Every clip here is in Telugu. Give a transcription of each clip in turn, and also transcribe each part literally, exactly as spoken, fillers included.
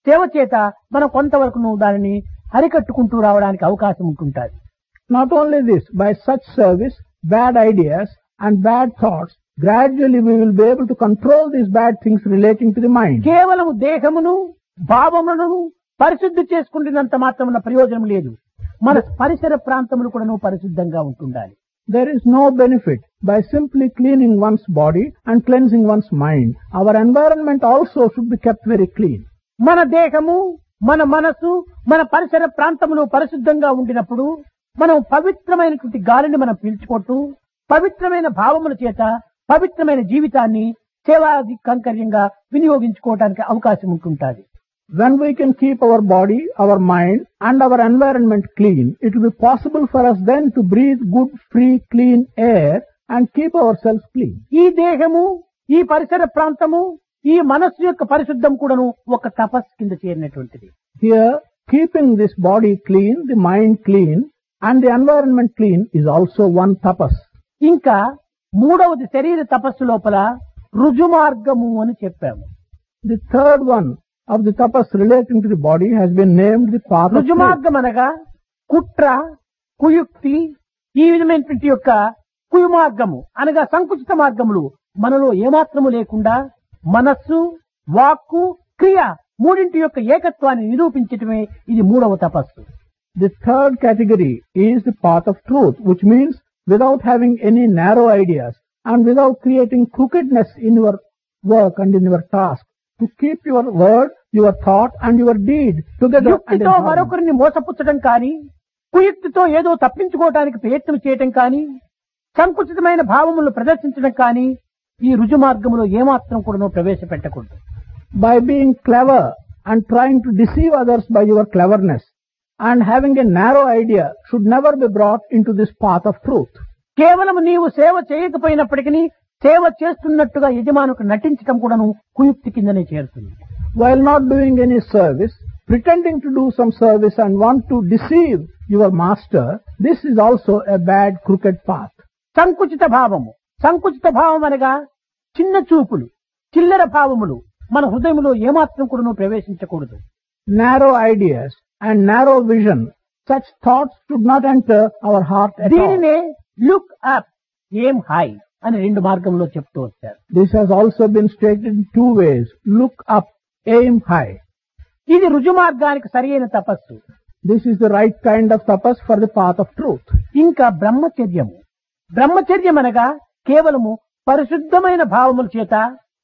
సేవ చేత మనం కొంతవరకు దానిని అరికట్టుకుంటూ రావడానికి అవకాశం ఉంటుంటుంది. Not only this, by such service, bad ideas and bad thoughts, gradually we will be able to control these bad things relating to the mind. కేవలం దేహమును భావములను పరిశుద్ధి చేసుకుంటున్నంత మాత్రమున ప్రయోజనం లేదు. మన పరిసర ప్రాంతములు కూడా పరిశుద్ధంగా ఉంటుండాలి. There is no benefit by simply cleaning one's body and cleansing one's mind. Our environment also should be kept very clean. మన దేహము, మన మనసు, మన పరిసర ప్రాంతములు పరిశుద్ధంగా ఉండినప్పుడు మనం పవిత్రమైనటువంటి గాలిని మనం పీల్చుకుంటూ పవిత్రమైన భావముల చేత పవిత్రమైన జీవితాన్ని సేవాది కంకర్యంగా వినియోగించుకోవడానికి అవకాశం ఉంటుంటుంది. When we can keep our body, our mind and our environment clean, it will be possible for us then to breathe good, free, clean air and keep ourselves clean. ఈ దేహము, ఈ పరిసర ప్రాంతము, ఈ మనస్సు యొక్క పరిశుద్ధం కూడాను ఒక తపస్సు కింద చేరినటువంటిది. Here, keeping this body clean, the mind clean and the environment clean is also one tapas. ఇంకా మూడవది శరీర తపస్సు లోపల రుజుమార్గము అని చెప్పాము. The third one of the tapas relating to the body has been named the path of truth. రుజుమార్గం అనగా కుట్ర, కుయుక్తి, ఈ విధమైనటువంటి యొక్క కుయుమార్గము అనగా సంకుచిత మార్గములు మనలో ఏమాత్రము లేకుండా మనస్సు, వాక్కు, క్రియ మూడింటి యొక్క ఏకత్వాన్ని నిరూపించటమే ఇది మూడవ తపస్సు. The third category is the path of truth, which means without having any narrow ideas and without creating crookedness in your work and in your task, to keep your word, your thought and your deed together. యుక్తితో మరొకరిని మోసపుచ్చడం కానీ, కుయుక్తితో ఏదో తప్పించుకోవడానికి ప్రయత్నం చేయటం కానీ, సంకుచితమైన భావములను ప్రదర్శించడం కానీ ఈ రుజు మార్గములో ఏమాత్రం కూడా ప్రవేశపెట్టకూడదు. By being clever and trying to deceive others by your cleverness and having a narrow idea should never be brought into this path of truth. కేవలం నీవు సేవ చేయకపోయినప్పటికీ సేవ చేస్తున్నట్టుగా యజమానుకు నటించడం కూడాను కుయుక్తి కిందనే చేరుతుంది. While not doing any service, pretending to do some service and want to deceive your master, this is also a bad crooked path. సంకుచిత భావము, సంకుచిత భావం అనగా చిన్న చూపులు, చిల్లర భావములు మన హృదయంలో ఏమాత్రం కూడా ప్రవేశించకూడదు. Narrow ideas and narrow vision, such thoughts should not enter our heart at all. దీనినే లుక్ అప్, ఎయిమ్ హై అని రెండు మార్గంలో చెప్తూ వచ్చారు. This has also been stated in two ways: look up, aim high. ఇది రుజు మార్గానికి సరియైన తపస్సు. This is the right kind of tapas for the path of truth. ఇంకా బ్రహ్మచర్యము, బ్రహ్మచర్యం అనగా కేవలము పరిశుద్ధమైన భావముల చేత,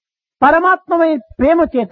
పరమాత్మమైన ప్రేమ చేత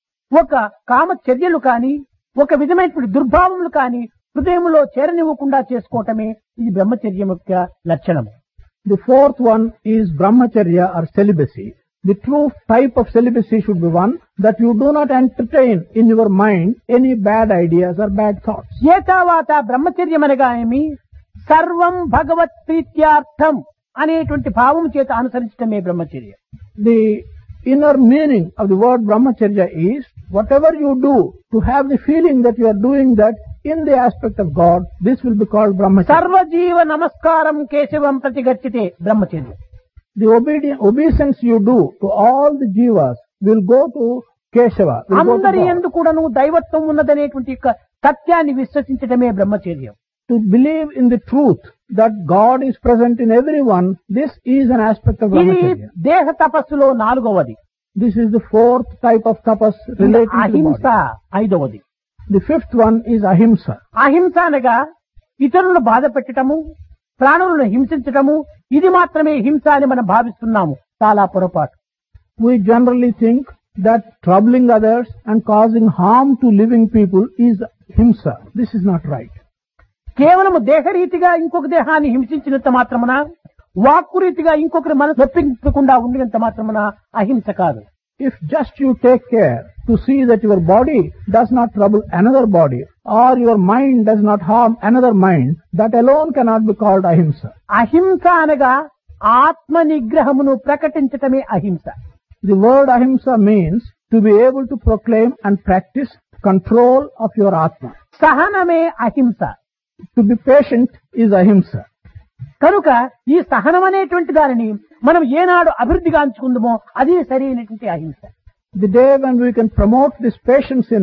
ఒక కామచర్యలు కాని, ఒక విధమైనటువంటి దుర్భావములు కాని హృదయంలో చేరనివ్వకుండా చేసుకోవటమే ఇది బ్రహ్మచర్యం యొక్క లక్షణము. The fourth one is brahmacharya or celibacy. The true type of celibacy should be one that you do not entertain in your mind any bad ideas or bad thoughts. ఏతావాత బ్రహ్మచర్యం అనగా ఏమి? సర్వం భగవత్ ప్రీత్యార్థం అనేటువంటి భావం చేత అనుసరించడమే బ్రహ్మచర్య. The inner meaning of the word brahmacharya is whatever you do to have the feeling that you are doing that in the aspect of God, this will be called brahmacharya. సర్వజీవ నమస్కారం కేశవం ప్రతిగచ్చతే బ్రహ్మచర్య. The obedience, obeisance you do to all the jivas will go to Keshava. అందరి యందు కూడాను దైవత్వం ఉన్నదనేటువంటి యొక్క సత్యాన్ని విశ్వసించడమే బ్రహ్మచర్యం. To believe in the truth that God is present in everyone, this is an aspect of ఇది brahmacharya. దేహ తపస్సులో నాలుగవది. This is the fourth type of tapas relating to the అహింస body. ఐదవది. The fifth one is ahimsa. అహింస అనగా ఇతరులను బాధ పెట్టడము, ప్రాణులను హింసించటము, ఇది మాత్రమే హింస అని మనం భావిస్తున్నాము. చాలా పొరపాటు. We generally think that troubling others and causing harm to living people is himsa. This is not right. కేవలము దేహరీతిగా ఇంకొక దేహాన్ని హింసించినంత మాత్రమున, వాక్కు రీతిగా ఇంకొకరి మనసు నొప్పించకుండా ఉండినంత మాత్రమున అహింస కాదు. If just you take care to see that your body does not trouble another body or your mind does not harm another mind, that alone cannot be called ahimsa. అహింస అనగా ఆత్మ నిగ్రహమును ప్రకటించటమే అహింస. The word ahimsa means to be able to proclaim and practice control of your atma. సహనమే అహింస. To be patient is ahimsa. కనుక ఈ సహనం అనేటువంటి దానిని మనం ఏనాడు అభివృద్ధిగాంచుకుందామో అది సరైనటువంటి అహింస. The day when we can promote this patience in us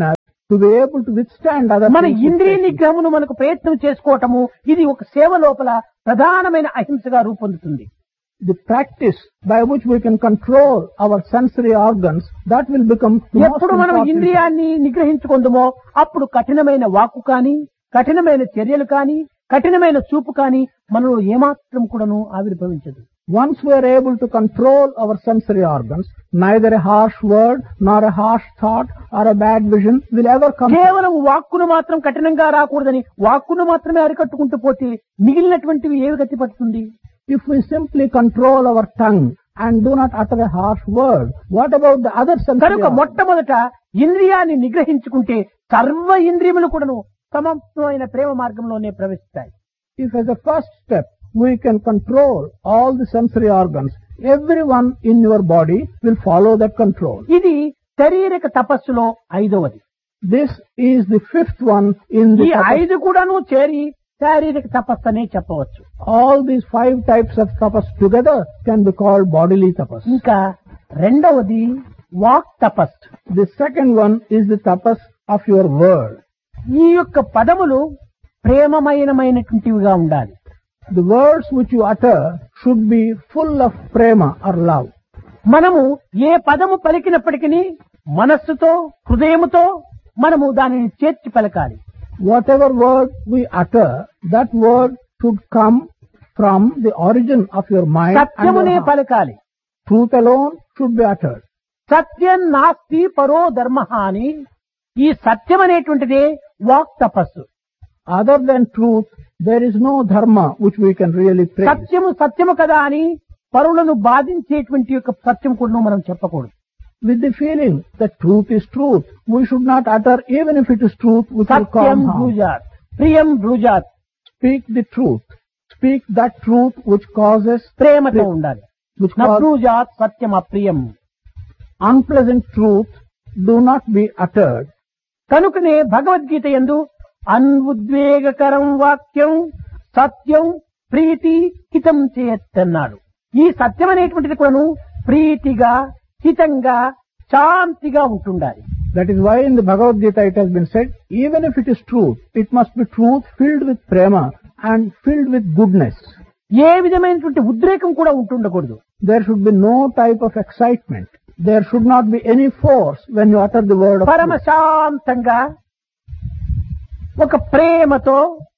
to be able to withstand other మన people's ఇంద్రియ pressure. నిగ్రహమును మనకు ప్రయత్నం చేసుకోవటము ఇది ఒక సేవ లోపల ప్రధానమైన అహింసగా రూపొందుతుంది. The practice by which we can control our sensory organs, that will become the most ఎప్పుడు మనం important. ఇంద్రియాన్ని నిగ్రహించుకుందామో అప్పుడు కఠినమైన వాక్కు కానీ కఠినమైన చర్యలు కానీ కఠినమైన చూపు కానీ మనలో ఏమాత్రం కూడాను ఆవిర్భవించదు. Once we are able to control our sensory organs, neither a harsh word, nor a harsh thought, or a bad vision will ever come. కేవలం వాక్కును మాత్రం కఠినంగా రాకూడదని వాక్కును మాత్రమే అరికట్టుకుంటూ పోతే మిగిలినటువంటివి ఏవి గతి పడుతుంది? If we simply control our tongue and do not utter a harsh word, what about the other sensory కనుక organs? మొట్టమొదట ఇంద్రియాన్ని నిగ్రహించుకుంటే సర్వ ఇంద్రియములు కూడాను సమమైన ప్రేమ మార్గంలోనే ప్రవేశిస్తాయి. If as a first step we can control all the sensory organs, everyone in your body will follow that control. ఇది శారీరక తపస్సులో ఐదవది. This is the fifth one in ఈ the tapas. ఐదు కూడాను చేరి శారీరక తపస్సు అనే చెప్పవచ్చు. All these five types of tapas together can be called bodily tapas. ఇంకా రెండవది వాక్ తపస్సు. The second one is the tapas of your word. ఈ యొక్క పదములు ప్రేమమయమైనటువంటివిగా ఉండాలి. The words which you utter should be full of prema or love. మనము ఏ పదము పలికినప్పటికీ మనస్సుతో హృదయముతో మనము దానిని చేర్చి పలకాలి. Whatever word we utter, that word should come from the origin of your mind and సత్యమునే your heart. పలకాలి. Truth alone should be uttered. సత్యం నాస్తి పరో ధర్మ అని ఈ సత్యం అనేటువంటిదే వాక్ తపస్సు. Other than truth, there is no dharma which we can really praise. సత్యము సత్యము కదా అని పరులను బాధించేటువంటి యొక్క సత్యం కూడా మనం చెప్పకూడదు. With the feeling that truth is truth, we should not utter even if it is truth which will Satyam cause harm. బ్రూజాత్ ప్రియం బ్రూజాత్ Speak the truth. Speak that truth which causes ప్రేమతో ఉండాలి. which నా causes బ్రూజాత్ Satyam అప్రియం. unpleasant truth do not be uttered. కనుకనే భగవద్గీత యందు అన్ఉద్వేగకరం వాక్యం సత్యం ప్రీతి హితం చేయత్తన్నాడు. ఈ సత్యం అనేటువంటిది కూడాను ప్రీతిగా హితంగా శాంతిగా ఉంటుండాలి. That is why in the Bhagavad Gita it has been said, even if it is truth, it must be truth filled with prema and filled with goodness. ఏ విధమైనటువంటి ఉద్రేకం కూడా ఉంటుండకూడదు. There should be no type of excitement. There should not be any force when you utter the word of పరమ truth. శాంతంగా ఒక ప్రేమతో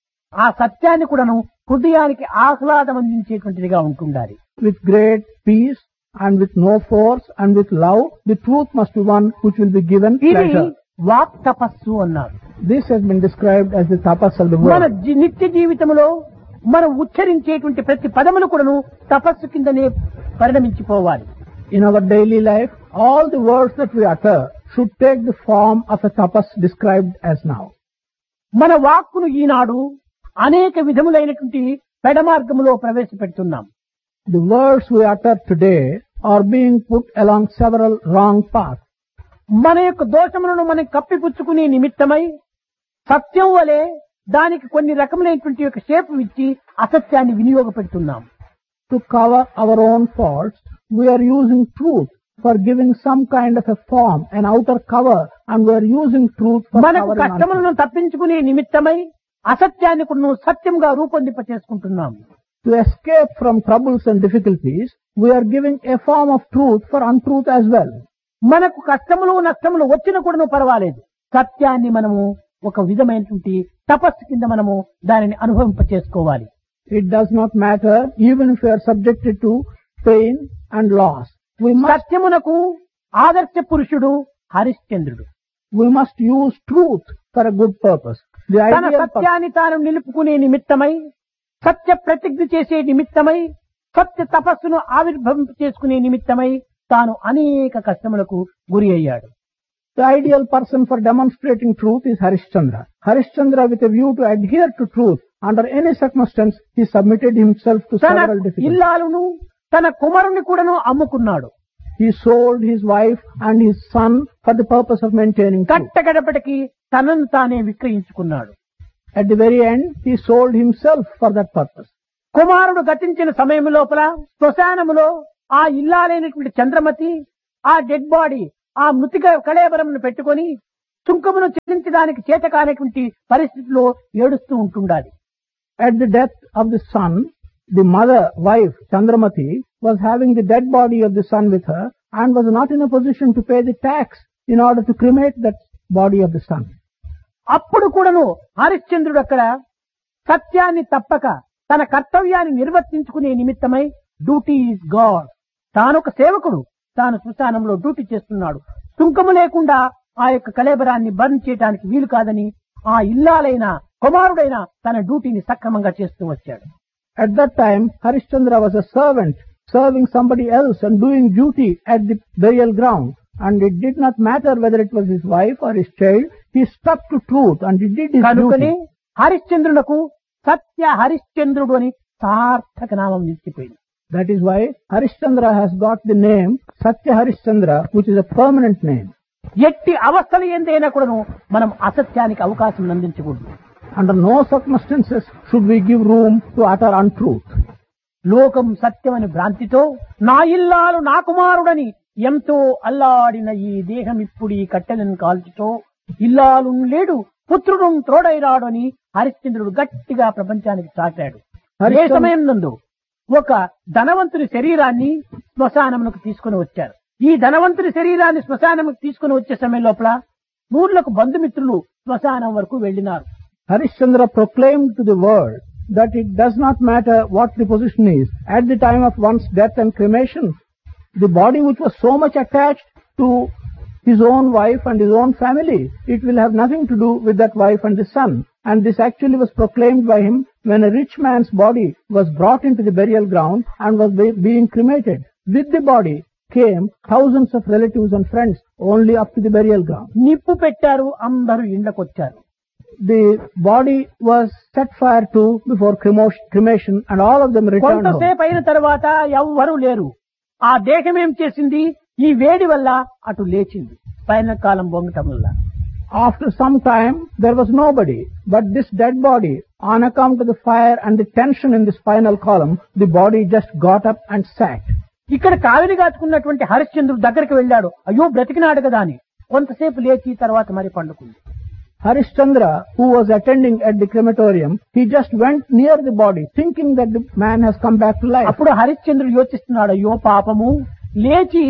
ఆ సత్యాన్ని కూడాను హృదయానికి ఆహ్లాదం అందించేటువంటిదిగా ఉంటుండాలి. With great peace and with no force and with love, the truth must be one which will be given ఇది pleasure. వాక్ తపస్సు అన్నారు. This has been described as the tapas of the మన word. జీ- నిత్య జీవితంలో మనం ఉచ్చరించేటువంటి ప్రతి పదములు కూడాను తపస్సు కిందనే పరిణమించిపోవాలి. In our daily life, all the words that we utter should take the form of a tapas described as now. మన వాక్కును ఈనాడు అనేక విధములైనటువంటి పెడమార్గములో ప్రవేశపెడుతున్నాం. The words we utter today are being put along several wrong paths. మన యొక్క దోషములను మనం కప్పిపుచ్చుకునే నిమిత్తమై సత్యం వలె దానికి కొన్ని రకములైనటువంటి యొక్క షేపు ఇచ్చి అసత్యాన్ని వినియోగపెడుతున్నాం. To cover our own faults, we are using truth for giving some kind of a form, an outer cover, and we are using truth for మనకు covering our కష్టములను తప్పించుకునే నిమిత్తమై అసత్యాన్ని కూడా సత్యంగా రూపొందింప చేసుకుంటున్నాం. To escape from troubles and difficulties, we are giving a form of truth for untruth as well. మనకు కష్టములు నష్టములు వచ్చిన కూడాను పర్వాలేదు. సత్యాన్ని మనము ఒక విధమైనటువంటి తపస్సు కింద మనము దానిని అనుభవింప చేసుకోవాలి. It does not matter even if we are subjected to pain and loss. We must, సత్యమునకు ఆదర్శ పురుషుడు హరిశ్చంద్రుడు. we must use truth for a good purpose. The తన ideal purpose. సత్యాన్ని తాను నిలుపుకునే నిమిత్తమై సత్య ప్రతిజ్ఞ చేసే నిమిత్తమై సత్య తపస్సును ఆవిర్భవింప చేసుకునే నిమిత్తమై తాను అనేక కష్టములకు గురి అయ్యాడు. The ideal person for demonstrating truth is Harishchandra. Harishchandra, with a view to adhere to truth under any circumstance, he submitted himself to తన several difficulties. ఇల్లాలును తన కుమారుని కూడాను అమ్ముకున్నాడు. He sold his wife and his son for the purpose of maintaining truth. కట్టగడపటికి తనను తానే విక్రయించుకున్నాడు. At the very end, he sold himself for that purpose. కుమారుడు గతించిన సమయం లోపల శ్మశానములో ఆ ఇల్లాలైనటువంటి చంద్రమతి ఆ డెడ్ బాడీ ఆ మృతిక కళేబరమును పెట్టుకొని సుంకమును చెల్లించడానికి చేతకానటువంటి పరిస్థితిలో ఏడుస్తూ ఉంటుండాలి. At the death of the son, the mother, wife, Chandramati, was having the dead body of the son with her and was not in a position to pay the tax in order to cremate that body of the son. అప్పుడు కూడాను హరిశ్చంద్రుడు అక్కడ సత్యాన్ని తప్పక తన కర్తవ్యాన్ని నిర్వర్తించుకునే నిమిత్తమై డ్యూటీ ఈజ్ గాడ్, తానొక సేవకుడు, తాను శ్మశానంలో డ్యూటీ చేస్తున్నాడు. సుంకము లేకుండా ఆ యొక్క కళేబరాన్ని బర్న్ చేయడానికి వీలు కాదని ఆ ఇల్లాలైన కుమారుడైన తన డ్యూటీని సక్రమంగా చేస్తూ వచ్చాడు. At that time, Harishchandra was a servant serving somebody else and doing duty at the burial ground. And it did not matter whether it was his wife or his child. He stuck to truth and he did his కనుకనే duty. హరిశ్చంద్రునకు సత్య హరిశ్చంద్రుడు అని సార్థక నామం నిలిచిపోయింది. That is why Harishchandra has got the name Satya Harishchandra, which is a permanent name. ఎట్టి అవస్థలు ఏందైనా కూడాను మనం అసత్యానికి అవకాశం అందించకూడదు. Under no circumstances should we give room to utter untruth. లోకం సత్యమని భ్రాంతితో నా ఇల్లాలు నా కుమారుడని ఎంతో అల్లాడిన ఈ దేహం ఇప్పుడు ఈ కట్టెలను కాల్చుతో ఇల్లాలు లేడు పుత్రుడు తోడైరాడు అని హరిశ్చంద్రుడు గట్టిగా ప్రపంచానికి చాటాడు. ఏ సమయం నందు ఒక ధనవంతుని శరీరాన్ని శ్మశానమునకు తీసుకుని వచ్చారు. ఈ ధనవంతుని శరీరాన్ని శ్మశానముకు తీసుకుని వచ్చే సమయం లోపల నూర్లకు బంధుమిత్రులు శ్మశానం వరకు వెళ్లినారు. Harishchandra proclaimed to the world that it does not matter what the position is. At the time of one's death and cremation, the body which was so much attached to his own wife and his own family, it will have nothing to do with that wife and the son. And this actually was proclaimed by him when a rich man's body was brought into the burial ground and was be- being cremated. With the body came thousands of relatives and friends only up to the burial ground. నిప్పు పెట్టారు, అందరూ ఇండ్లకొచ్చారు. The body was set fire to before cremo- cremation and all of them returned home. కొంతసేపు అయిన తర్వాత ఎవ్వరూ లేరు. ఆ దేహం ఏం చేసింది? ఈ వేడి వల్ల అటు లేచింది, పైన కాలం బొంగటం వల్ల. After some time, there was nobody, but this dead body, on account of the fire and the tension in the spinal column, the body just got up and sat. ఇక్కడ కావిరి కాచుకున్నటువంటి హరిశ్చంద్రుడు దగ్గరికి వెళ్ళాడు. అయ్యో బ్రతికినాడు కదా అని కొంతసేపు లేచి తర్వాత మరి పండుకుంది. Harishchandra, who was attending at the crematorium, he just went near the body, thinking that the man has come back to life. అప్పుడు హరిశ్చంద్రుడు యోచిస్తున్నాడు, అయ్యో పాపము, లేచి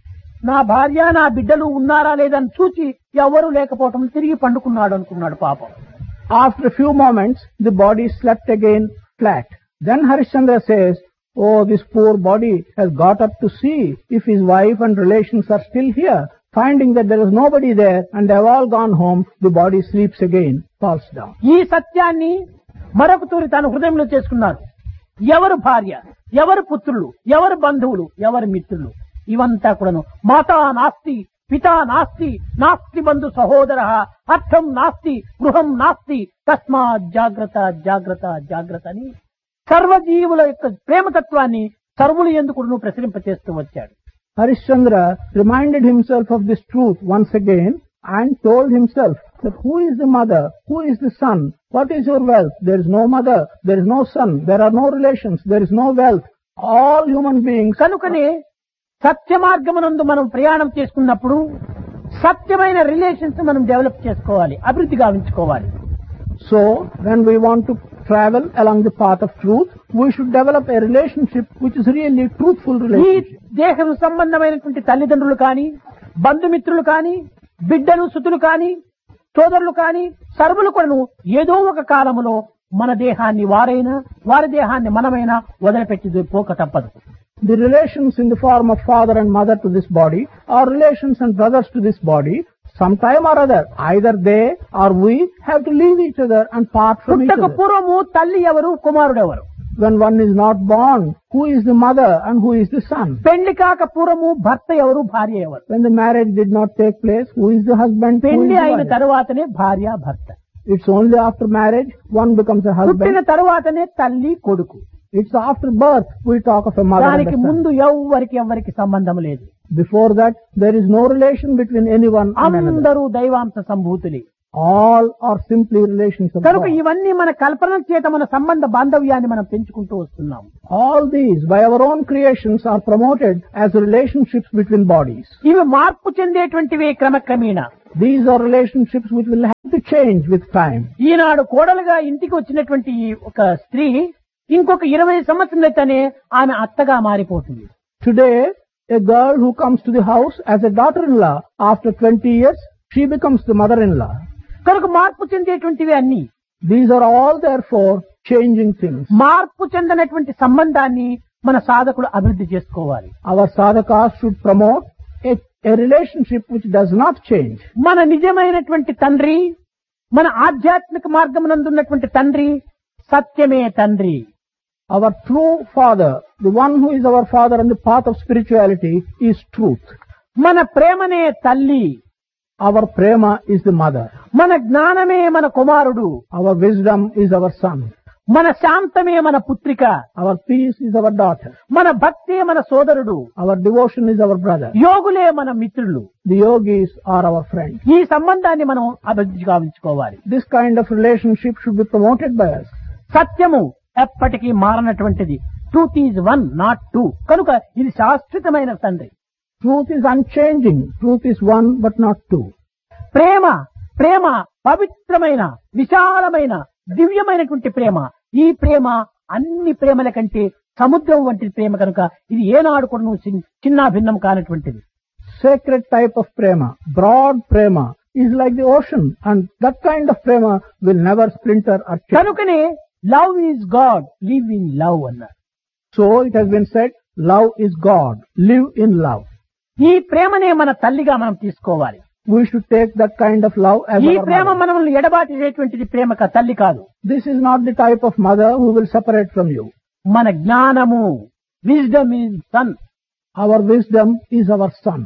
నా భార్య నా బిడ్డలు ఉన్నారా లేదని చూచి ఎవరు లేకపోవటం తిరిగి పండుకున్నాడు అనుకున్నాడు పాపం. After a few moments, the body slept again flat. Then Harishchandra says, oh, this poor body has got up to see if his wife and relations are still here. Finding that there is nobody there and they have all gone home, the body sleeps again, falls down. ఈ సత్యాన్ని మరొక తూరి తన హృదయంలో చేసుకున్నారు. ఎవరు భార్య, ఎవరు పుత్రులు, ఎవరు బంధువులు, ఎవరు మిత్రులు, ఇవంతా కూడాను మాతా నాస్తి, పితా నాస్తి, నాస్తి బంధు సహోదర, అర్థం నాస్తి, గృహం నాస్తి, తస్మాత్ జాగ్రత్త జాగ్రత్త జాగ్రత్త అని సర్వజీవుల యొక్క ప్రేమతత్వాన్ని సర్వులు ఎందుకు ప్రసరింపచేస్తూ వచ్చాడు. Harishchandra reminded himself of this truth once again and told himself that who is the mother, who is the son, what is your wealth? There is no mother, there is no son, there are no relations, there is no wealth. All human beings. కనుకనే సత్య మార్గమునందు మనం ప్రయాణం చేసుకున్నప్పుడు సత్యమైన రిలేషన్స్ మనం డెవలప్ చేసుకోవాలి, అభివృద్ధి గావించుకోవాలి. So, when we want to travel along the path of truth, we should develop a relationship which is really truthful ఈ relationship. దేహం సంబంధమైనటువంటి తల్లిదండ్రులు కానీ, బంధుమిత్రులు కానీ, బిడ్డలు సుతులు కానీ, సోదరులు కానీ, సర్వులు కూడాను ఏదో ఒక కాలములో మన దేహాన్ని వారైనా, వారి దేహాన్ని మనమైనా వదిలిపెట్టి పోక తప్పదు. The relations in the form of father and mother to this body, or relations and brothers to this body, sometime or other, either they or we have to leave each other and part from each పుట్టక other. పూర్వము తల్లి ఎవరు, కుమారుడు ఎవరు? When one is not born, who is the mother and who is the son? పెళ్లి కాక పూర్వము భర్త ఎవరు, భార్య ఎవరు? When the marriage did not take place, who is the husband? Who is పెళ్లి the అయిన wife? తరువాతనే భార్య భర్త. It's only after marriage one becomes a పుట్టిన husband. తరువాతనే తల్లి కొడుకు. It's after birth we talk of a mother and దానికి a son. ముందు ఎవ్వరికి ఎవ్వరికి సంబంధం లేదు. Before that, there is no relation between anyone and another. అందరూ దైవాంశ సంభూతులే. All are simply relations of కనుక God. ఇవన్నీ మన కల్పన చేత మన సంబంధ బాంధవ్యాన్ని మనం పెంచుకుంటూ వస్తున్నాం. All these, by our own creations, are promoted as relationships between bodies. ఇవి మార్పు చెందేటువంటివి క్రమక్రమేణా. These are relationships which will have to change with time. ఈనాడు కోడలుగా ఇంటికి వచ్చినటువంటి ఈ ఒక స్త్రీ ఇంకొక ఇరవై సంవత్సరాలైతేనే ఆమె అత్తగా మారిపోతుంది. Today, a girl who comes to the house as a daughter-in-law, after twenty years, she becomes the mother-in-law. కనుక మార్పు చెందేటువంటివి అన్ని. These are all therefore changing things. మార్పు చెందనటువంటి సంబంధాన్ని మన సాధకుడు అభివృద్ధి చేసుకోవాలి. Our sadhakas should promote a, a relationship which does not change. మన నిజమైనటువంటి తండ్రి, మన ఆధ్యాత్మిక మార్గమునందున్నటువంటి తండ్రి సత్యమే తండ్రి. Our true father, the one who is our father on the path of spirituality, is truth. మన ప్రేమనే తల్లి. Our prema is the mother. మన జ్ఞానమే మన కుమారుడు. Our wisdom is our son. మన శాంతమే మన పుత్రిక. Our peace is our daughter. మన భక్తే మన సోదరుడు. Our devotion is our brother. యోగులే మన మిత్రులు. The yogis are our friends. ఈ సంబంధాన్ని మనం అభివృద్ధి గావించుకోవాలి. This kind of relationship should be promoted by us. సత్యము ఎప్పటికీ మారనటువంటిది. Truth is one not two. కనుక ఇది శాశ్వతమైన తండ్రి. Truth is unchanging. Truth is one but not two. ప్రేమ ప్రేమ పవిత్రమైన విశాలమైన దివ్యమైనటువంటి ప్రేమ. ఈ ప్రేమ అన్ని ప్రేమల కంటే సముద్రం వంటి ప్రేమ కనుక ఇది ఏనాడు కూడా చిన్న భిన్నం కానటువంటిది. Sacred type of prema, broad prema, is like the ocean, and that kind of prema will never splinter or change. కనుకనే love is God, live in love అన్నారు. So it has been said, love is God, live in love. ఈ ప్రేమనే మన తల్లిగా మనం తీసుకోవాలి. We should take that kind of love as ఈ our ప్రేమ mother. మనల్ని ఎడబాటేటువంటిది ప్రేమ కా తల్లి కాదు. This is not the type of mother who will separate from you. మన జ్ఞానము, wisdom is sun. Our wisdom is our son.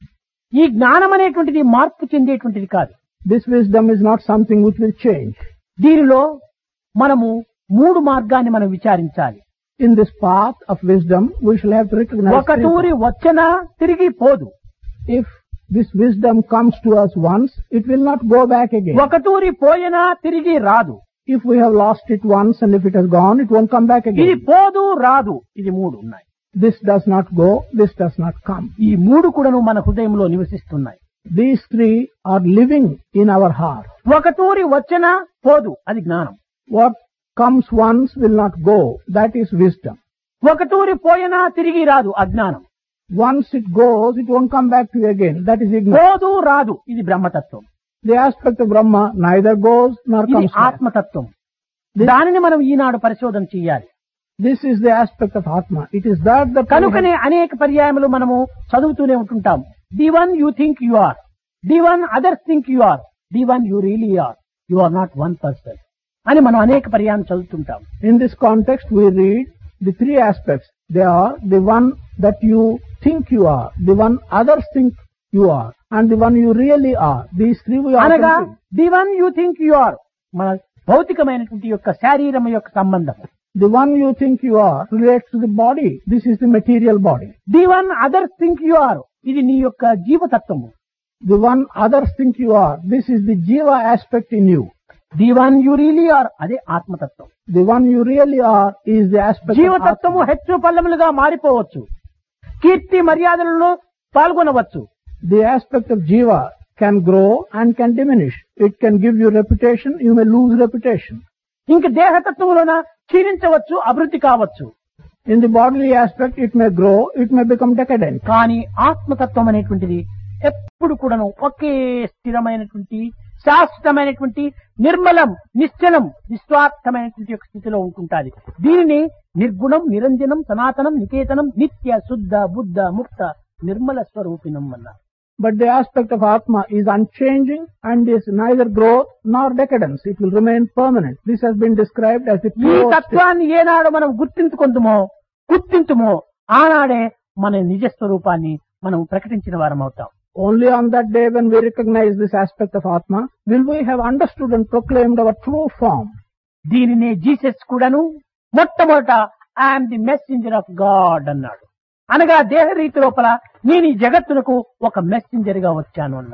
ఈ జ్ఞానం అనేటువంటిది మార్పు చెందేటువంటిది కాదు. This wisdom is not something which will change. దీనిలో మనము మూడు మార్గాన్ని మనం విచారించాలి. In this path of wisdom, we shall have to recognize ఒక three తూరి వచ్చినా తిరిగి పోదు. things. If this wisdom comes to us once, it will not go back again. ఒక తూరి పోయినా తిరిగి రాదు. If we have lost it once and if it has gone, it won't come back ఇది again. పోదు రాదు, ఇది మూడు ఉన్నాయి. This does not go, this does not come. ఈ మూడు కూడాను మన హృదయంలో నివసిస్తున్నాయి. These three are living in our heart. ఒక తూరి వచ్చినా పోదు, అది జ్ఞానం. What comes once will not go, that is wisdom. ఒక తూరి పోయినా తిరిగి రాదు, అజ్ఞానం. Once it goes, it won't come back to you again, that is ignorance. పోదు రాదు, ఇది బ్రహ్మతత్వం. The aspect of Brahma neither goes nor ఇది comes back. ఆత్మతత్వం. దానిని మనం ఈనాడు పరిశోధన చేయాలి. This is the aspect of Atma. It is that that we కనుకనే అనేక పర్యాయములు మనము చదువుతూనే ఉంటుంటాం. The one you think you are, the one others think you are, the one you really are, you are not one person అని మనం అనేక పర్యాయం చదువుతుంటాం. In this context, we read the three aspects. They are the one that you think you are, the one others think you are, and the one you really are. These three we are. అనగా the one you think you are మన భౌతికమైనటువంటి యొక్క శారీరం యొక్క సంబంధం. The one you think you are relates to the body. This is the material body. The one others think you are ఇది నీ యొక్క జీవతత్వము. The one others think you are, this is the jiva aspect in you. The one you really are అదే ఆత్మతత్వం. The one you really are is the aspect of జీవతత్వము Atma. హెచ్చు పల్లములుగా మారిపోవచ్చు, కీర్తి మర్యాదలలో పాల్గొనవచ్చు. The aspect of jiva can grow and can diminish. It can give you reputation, you may lose reputation. ఇంక దేహతత్వములోన క్షీణించవచ్చు, అభివృద్ధి కావచ్చు. In the bodily aspect, it may grow, it may become decadent. కానీ ఆత్మతత్వం అనేటువంటిది ఎప్పుడు కూడాను ఒకే స్థిరమైనటువంటి శాశ్వతమైనటువంటి నిర్మలం నిశ్చలం నిస్వార్థమైనటువంటి యొక్క స్థితిలో ఉంటుంటాది. దీనిని నిర్గుణం నిరంజనం సనాతనం నికేతనం నిత్య శుద్ధ బుద్ధ ముక్త నిర్మల స్వరూపిణం అన్నారు. But the aspect of Atma is unchanging and is neither growth nor decadence. It will remain permanent. This has been described as the ఈ pure state. తత్వాన్ని ఏనాడు మనం గుర్తించుకుందామో గుర్తించుమో ఆనాడే మన నిజ స్వరూపాన్ని మనం ప్రకటించిన వారం అవుతాం. Only on that day when we recognize this aspect of Atma will we have understood and proclaimed our true form. దీనినే జీసస్ కూడాను మొట్టమొదట I'm the messenger of God అన్నాడు. అనగా దేహ రీతి లోపల నేను ఈ జగత్తునకు ఒక మెసెంజర్ గా వచ్చాను అన్నాడు.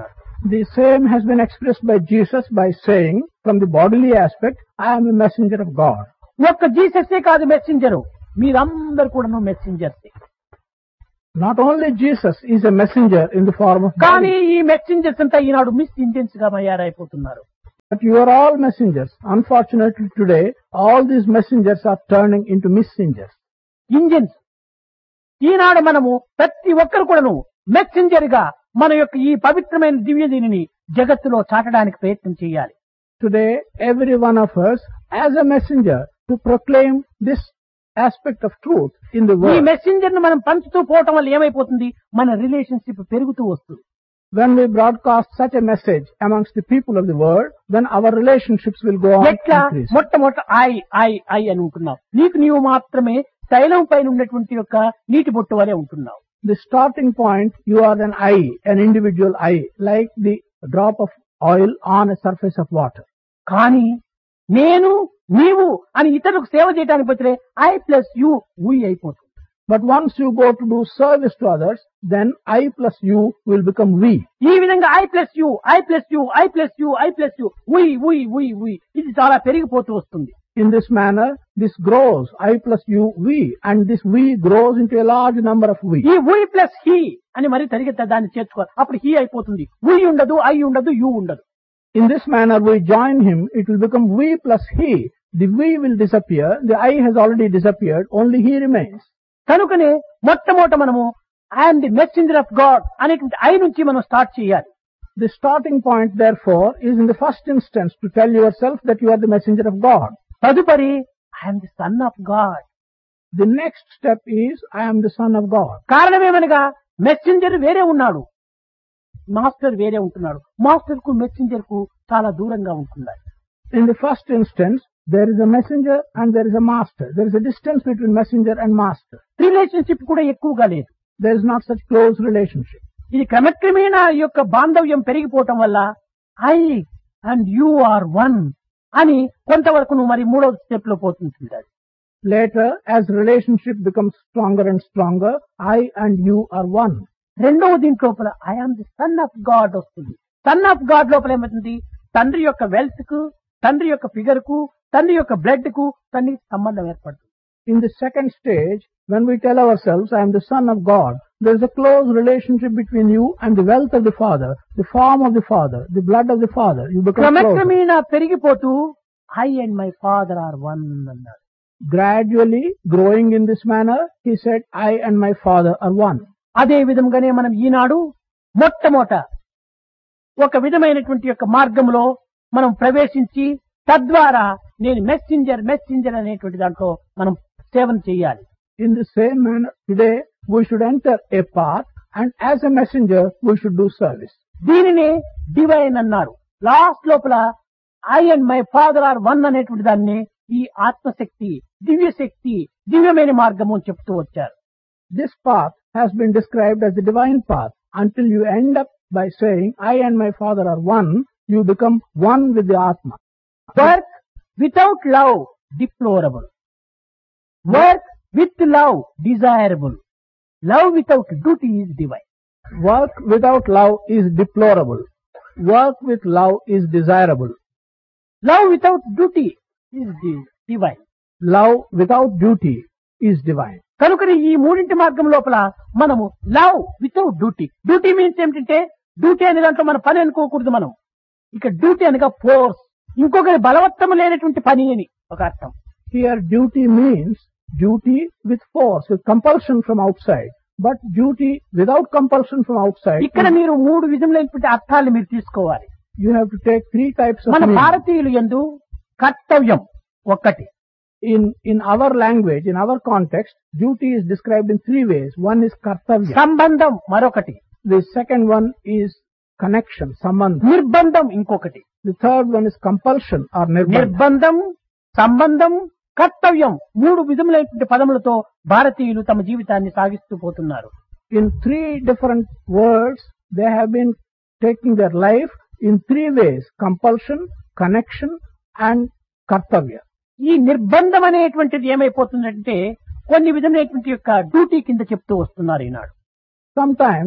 The same has been expressed by Jesus by saying, from the bodily aspect, I am a messenger of God. ఒక్క జీసస్సే కాదు మెసెంజరు, మీరందరూ కూడా మెసెంజర్సే. Not only Jesus is a messenger in the form of కానీ body, ఈ మెసెంజర్స్ అంతా ఈనాడు మిస్ ఇండియన్స్ గా తయారైపోతున్నారు. but you are all messengers. Unfortunately today, all these messengers are turning into messengers. Engines. ఈనాడు మనము ప్రతి ఒక్కరు కూడాను మెసెంజర్ గా మన యొక్క ఈ పవిత్రమైన దివ్య దీనిని జగత్తులో చాటడానికి ప్రయత్నం చేయాలి. Today, every one of us as a messenger to proclaim this aspect of truth in the ఈ world. మెసెంజర్ ను మనం పంచుతూ పోవటం వల్ల ఏమైపోతుంది, మన రిలేషన్షిప్ పెరుగుతూ వస్తుంది. When we broadcast such a message amongst the people of the world, then our relationships will go on ఎట్లా increasing. మొట్టమొదట ఐ ఐ ఐ అని ఉంటున్నావు. నీకు నీవు మాత్రమే తైలం పైన ఉన్నటువంటి యొక్క నీటి బొట్టు వలె ఉంటున్నావు. The starting point, you are an eye, an individual eye, like the drop of oil on a surface of water. కానీ నేను నీవు అని ఇతరులకు సేవ చేయడానికి పోతే ఐ ప్లస్ యు వి అయిపోతుంది. But once you go to do service to others, then I plus you will become we. ఈ విధంగా I plus you I plus you I plus you I plus you వి వి వి వి ఇది చాలా పెరిగిపోతూ వస్తుంది. In this manner, this grows, I plus you, we, and this we grows into a large number of we. ఈ వి ప్లస్ హీ అని మరి తరిగి దాన్ని చేర్చుకోవాలి. అప్పుడు హీ అయిపోతుంది. వి ఉండదు, ఐ ఉండదు, యు ఉండదు. In this manner, we join him, it will become we plus he. The we will disappear, the I has already disappeared, only he remains. కనుకనే మొట్టమొదట మనము I'm the messenger of God అనేటువంటి ఐ నుంచి మనం స్టార్ట్ చేయాలి. The starting point, therefore, is in the first instance to tell yourself that you are the messenger of God. తదుపరి I'm the son of God. The next step is, I am the son of God. కారణమేమనగా messenger వేరే ఉన్నాడు, మాస్టర్ వేరే ఉంటున్నాడు. మాస్టర్ కు మెసెంజర్ కు చాలా దూరంగా ఉంటున్నాడు. In the first instance, there is a messenger and there is a master. There is a distance between messenger and master. Relationship కూడా ఎక్కువగా లేదు. There is not such close relationship. ఇది క్రమక్రమేణా ఈ యొక్క బాంధవ్యం పెరిగిపోవటం వల్ల I and you are one అని కొంతవరకు నువ్వు మరి మూడో స్టెప్ లో పోతుంటుంది. Later, as relationship becomes stronger and stronger, I and you are one. రెండవ దీంట్ లోపల I am the son of God వస్తుంది. సన్ ఆఫ్ గాడ్ లోపల ఏమవుతుంది, తండ్రి యొక్క వెల్త్ కు, తండ్రి యొక్క ఫిగర్ కు, తండ్రి యొక్క బ్లడ్ కు తండ్రికి సంబంధం ఏర్పడుతుంది. In the second stage, when we tell ourselves, I am the son of God, there is a close relationship between you and the wealth of the Father, the form of the Father, the blood of the Father. You become closer. క్రమక్రమేణా పెరిగిపోతూ I and my father are one అన్నాడు. Gradually, growing in this manner, he said, I and my Father are one. అదే విధంగానే మనం ఈనాడు మొట్టమొదట ఒక విధమైనటువంటి యొక్క మార్గంలో మనం ప్రవేశించి తద్వారా నేను మెసెంజర్ మెసెంజర్ అనేటువంటి దాంట్లో మనం సేవన చేయాలి. In the same manner, today we should enter a path, and as a messenger we should do service. దీనినే డివైన్ అన్నారు. లాస్ట్ లోపల I and my father are one అనేటువంటి దాన్ని ఈ ఆత్మశక్తి, దివ్య శక్తి, దివ్యమైన మార్గము అని చెప్తూ వచ్చారు. This path has been described as the divine path until you end up by saying, I and my Father are one. You become one with the Atma. Work without love, deplorable. Work with love, desirable. Love without duty is divine. Work without love is deplorable. Work with love is desirable. Love without duty is di- divine. Love without duty is divine. కనుకని ఈ మూడింటి మార్గం లోపల మనము love without duty. Duty means ఏమిటంటే, డ్యూటీ అనే దాంట్లో మన పని అనుకోకూడదు మనం. ఇక డ్యూటీ అనగా ఫోర్స్, ఇంకొకరి బలవత్తము లేనటువంటి పని అని ఒక అర్థం. Here duty means duty with force, with compulsion from outside. But duty without compulsion from outside, ఇక్కడ మీరు మూడు విధములైనటువంటి అర్థాలు మీరు తీసుకోవాలి. you have to take three types of మన meaning. భారతీయులు యందు కర్తవ్యం ఒక్కటి. In, in our language, in our context, duty is described in three ways. One is kartavya. సంబంధం మరొకటి. The second one is connection, sambandha. నిర్బంధం ఇంకొకటి. The third one is compulsion or nirbandha. నిర్బంధం, సంబంధం, కర్తవ్యం మూడు విధములైనటువంటి పదములతో భారతీయులు తమ జీవితాన్ని సాగిస్తూ పోతున్నారు. In three different words, they have been taking their life in three ways: compulsion, connection and kartavya. ఈ నిర్బంధం అనేటువంటిది ఏమైపోతుందంటే కొన్ని విధమైనటువంటి యొక్క డ్యూటీ కింద చెప్తూ వస్తున్నారు ఈనాడు. Sometimes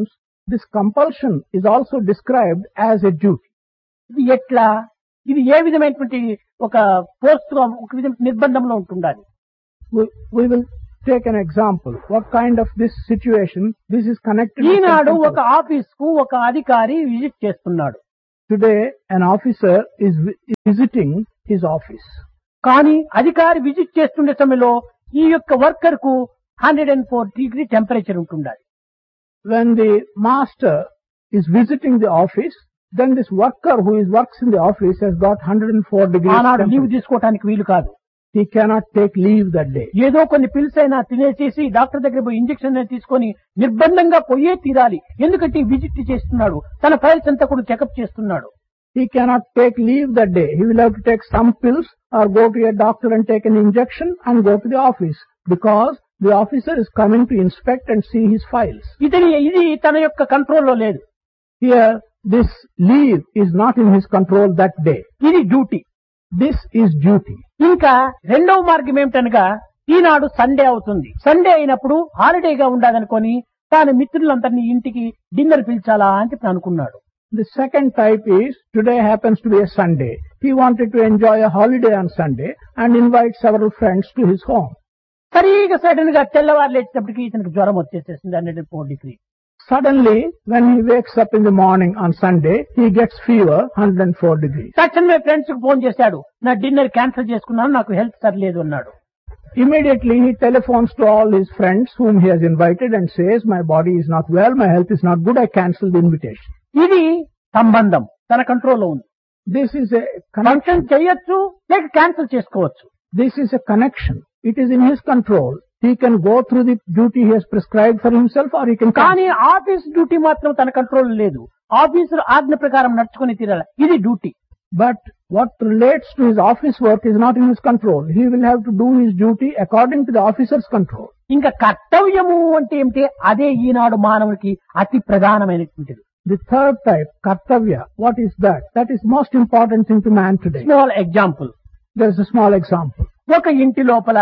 This compulsion is also described as a duty. ఇది ఎట్లా, ఇది ఏ విధమైనటువంటి ఒక ఫోర్స్ గా, ఒక విధమైన నిర్బంధంలో ఉంటుండాలి. We, we will take an example. What kind of this situation? This is connected. ఈనాడు ఒక ఆఫీస్ కు ఒక అధికారి విజిట్ చేస్తున్నాడు. Today, an officer is vi- visiting his office. కానీ అధికారి విజిట్ చేస్తుండే సమయంలో ఈ యొక్క వర్కర్ కు hundred and four degree temperature ఉంటుండాలి. When the master is visiting the office, then this worker who is works in the office has got one hundred four degrees ఆనాడు లీవ్ temperature. తీసుకోవటానికి వీలు కాదు. He cannot take leave that day. ఏదో కొన్ని పిల్స్ అయినా తినేసేసి డాక్టర్ దగ్గర పోయి ఇంజక్షన్ తీసుకొని నిర్బంధంగా పోయే తీరాలి. ఎందుకంటే విజిట్ చేస్తున్నాడు, తన ఫైల్స్ అంతా కూడా చెకప్ చేస్తున్నాడు. He cannot take leave that day. He will have to take some pills or go to a doctor and take an injection and go to the office because the officer is coming to inspect and see his files. ఇది ఇది తన యొక్క కంట్రోల్లో లేదు. Here, this leave is not in his control that day. ఇది డ్యూటీ. This is duty. ఇంకా రెండవ మార్గం ఏమిటనగా, ఈనాడు సండే అవుతుంది. సండే అయినప్పుడు హాలిడేగా ఉండాలనుకొని తాను మిత్రులందరినీ ఇంటికి డిన్నర్ పిలిచాలా అని చెప్పి అనుకున్నాడు. The second type is, today happens to be a Sunday. He wanted to enjoy a holiday on Sunday and invite several friends to his home. సరిగా సడన్ గా తెల్లవారు లేచేటప్పటికి ఇతనికి జ్వరం వచ్చేసేసింది hundred and four degree. Suddenly, when he wakes up in the morning on Sunday, he gets fever, one hundred four degrees. తక్షణమే ఫ్రెండ్స్ కు ఫోన్ చేశాడు, నా డిన్నర్ క్యాన్సిల్ చేసుకున్నాను, నాకు హెల్త్ సరిలేదు అన్నాడు. Immediately, he telephones to all his friends whom he has invited and says, my body is not well, my health is not good, I cancel the invitation. ఇది సంబంధం తన కంట్రోల్లో ఉంది. This is a function connection. చేయొచ్చు లేక క్యాన్సిల్ చేసుకోవచ్చు. This is a connection. It is in his control. He can go through the duty he has prescribed for himself or he can కానీ cancel. ఆఫీస్ డ్యూటీ మాత్రం తన కంట్రోల్ లేదు. ఆఫీసులో ఆజ్ఞ ప్రకారం నడుచుకుని తీరాలి. ఇది duty. But what relates to his office work is not in his control. He will have to do his duty according to the officer's control. ఇంకా కర్తవ్యము అంటే ఏమిటి, అదే ఈనాడు మానవునికి అతి ప్రధానమైనటువంటిది. The third type, kartavya, what is that? That is most important thing to man today. Small example. There is a small example. ఒక ఇంటి లోపల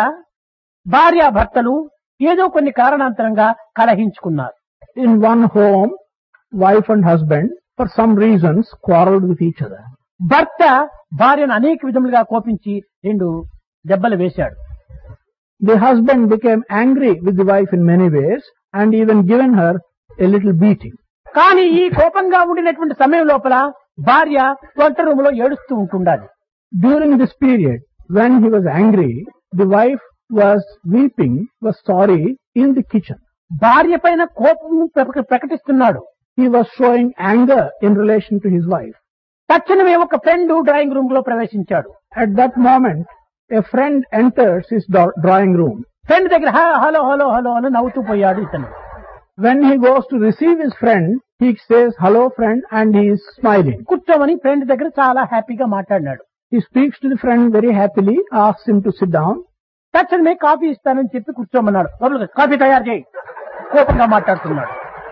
భార్యాభర్తలు ఏదో కొన్ని కారణాంతరంగా కలహించుకున్నారు. In one home, wife and husband, for some reasons, quarreled with each other. భర్త భార్యను అనేక విధములుగా కోపించి రెండు దెబ్బలు వేశాడు. The husband became angry with the wife in many ways and even given her a little beating. కానీ ఈ కోపంగా ఉండినటువంటి సమయం లోపల భార్య వంట రూమ్ లో ఏడుస్తూ ఉంటుండాలి. During this period, when he was angry, the wife was weeping, was sorry in the kitchen. భార్య పైన కోపం ప్రక- ప్రకటిస్తున్నాడు. He was showing anger in relation to his wife. తక్షణమే ఒక ఫ్రెండ్ డ్రాయింగ్ రూమ్ లో ప్రవేశించాడు. At that moment, a friend enters his do- drawing room. Friend దగ్గర "హ- హలో హలో హలో అని నవ్వుతూ పోయాడు ఇతను. When he goes to receive his friend, he says, hello friend, and he is smiling. కూర్చోమని ఫ్రెండ్ దగ్గర చాలా హ్యాపీగా మాట్లాడినాడు. He speaks to the friend very happily, asks him to sit down. తక్షణమే కాఫీ ఇస్తానని చెప్పి కూర్చోమన్నాడు. లోపలికి వచ్చి, కాఫీ తయారు చేయి. కోపంగా మాట్లాడుతున్నాడు.